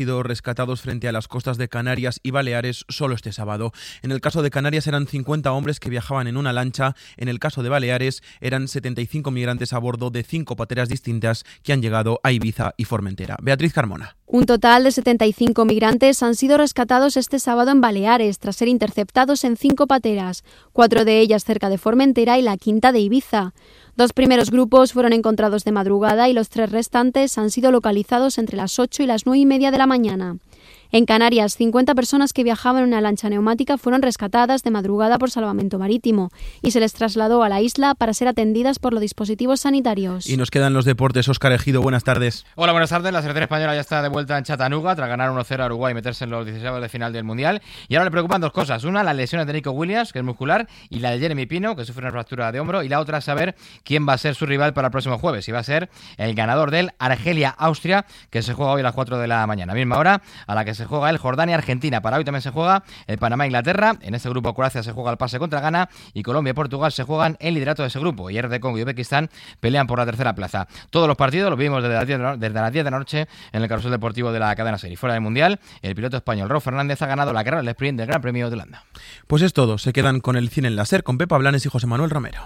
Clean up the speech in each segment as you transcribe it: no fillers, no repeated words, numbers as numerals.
sido rescatados frente a las costas de Canarias y Baleares solo este sábado. En el caso de Canarias eran 50 hombres que viajaban en una lancha. En el caso de Baleares eran 75 migrantes a bordo de 5 pateras distintas que han llegado a Ibiza y Formentera. Beatriz Carmona. Un total de 75 migrantes han sido rescatados este sábado en Baleares tras ser interceptados en 5 pateras, 4 de ellas cerca de Formentera y la quinta de Ibiza. 2 primeros grupos fueron encontrados de madrugada y los 3 restantes han sido localizados entre las 8 y las 9:30 de la mañana. En Canarias, 50 personas que viajaban en una lancha neumática fueron rescatadas de madrugada por Salvamento Marítimo y se les trasladó a la isla para ser atendidas por los dispositivos sanitarios. Y nos quedan los deportes. Óscar Ejido, buenas tardes. Hola, buenas tardes. La selección española ya está de vuelta en Chattanooga tras ganar 1-0 a Uruguay y meterse en los 16avos de final del Mundial. Y ahora le preocupan 2 cosas. Una, las lesiones de Nico Williams, que es muscular, y la de Jeremy Pino, que sufre una fractura de hombro. Y la otra, saber quién va a ser su rival para el próximo jueves. Si va a ser el ganador del Argelia-Austria, que se juega hoy a las 4 de la mañana. Misma hora a la que se juega el Jordania-Argentina. Para hoy también se juega el Panamá-Inglaterra. En este grupo Croacia se juega el pase contra Ghana y Colombia y Portugal se juegan el liderato de ese grupo. Y RD Congo y Uzbekistán pelean por la tercera plaza. Todos los partidos los vimos desde las 10 de la noche en el carrusel deportivo de la cadena SER. Fuera del Mundial, el piloto español Raúl Fernández ha ganado la carrera del sprint del Gran Premio de Holanda. Pues es todo. Se quedan con el cine en la SER con Pepa Blanes y José Manuel Romero.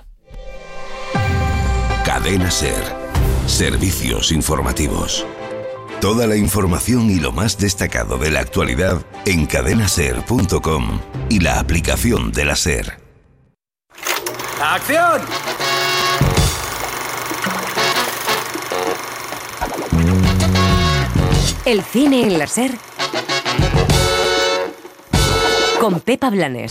Cadena SER. Servicios informativos. Toda la información y lo más destacado de la actualidad en cadenaser.com y la aplicación de la SER. ¡Acción! El cine en la SER con Pepa Blanes.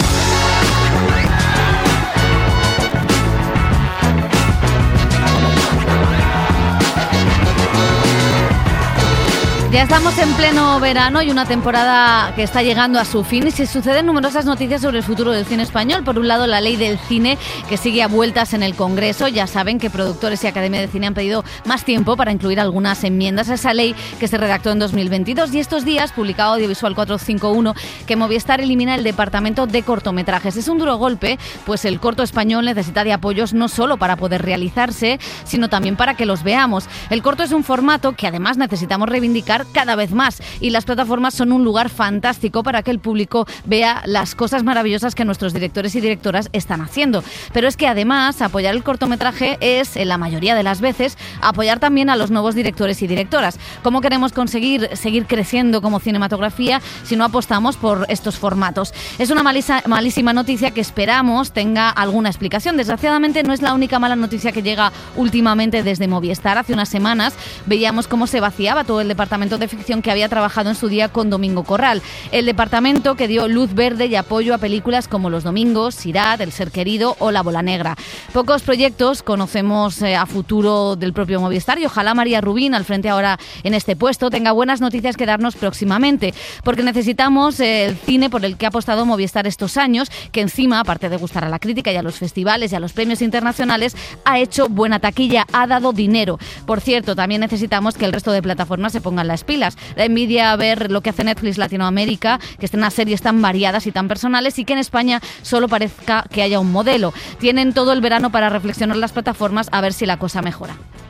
Ya estamos en pleno verano y una temporada que está llegando a su fin y se suceden numerosas noticias sobre el futuro del cine español. Por un lado, la ley del cine que sigue a vueltas en el Congreso. Ya saben que productores y Academia de Cine han pedido más tiempo para incluir algunas enmiendas a esa ley que se redactó en 2022. Y estos días, publicado Audiovisual 451, que Movistar elimina el departamento de cortometrajes. Es un duro golpe, pues el corto español necesita de apoyos no solo para poder realizarse, sino también para que los veamos. El corto es un formato que además necesitamos reivindicar cada vez más y las plataformas son un lugar fantástico para que el público vea las cosas maravillosas que nuestros directores y directoras están haciendo. Pero es que además apoyar el cortometraje es, en la mayoría de las veces, apoyar también a los nuevos directores y directoras. ¿Cómo queremos conseguir seguir creciendo como cinematografía si no apostamos por estos formatos? Es una malísima noticia que esperamos tenga alguna explicación. Desgraciadamente no es la única mala noticia que llega últimamente desde Movistar. Hace unas semanas veíamos cómo se vaciaba todo el departamento de ficción que había trabajado en su día con Domingo Corral. El departamento que dio luz verde y apoyo a películas como Los Domingos, Sirat, El Ser Querido o La Bola Negra. Pocos proyectos conocemos a futuro del propio Movistar y ojalá María Rubín, al frente ahora en este puesto, tenga buenas noticias que darnos próximamente, porque necesitamos el cine por el que ha apostado Movistar estos años, que encima, aparte de gustar a la crítica y a los festivales y a los premios internacionales, ha hecho buena taquilla, ha dado dinero. Por cierto, también necesitamos que el resto de plataformas se pongan las pilas. Da envidia ver lo que hace Netflix Latinoamérica, que estén unas series tan variadas y tan personales y que en España solo parezca que haya un modelo. Tienen todo el verano para reflexionar las plataformas a ver si la cosa mejora.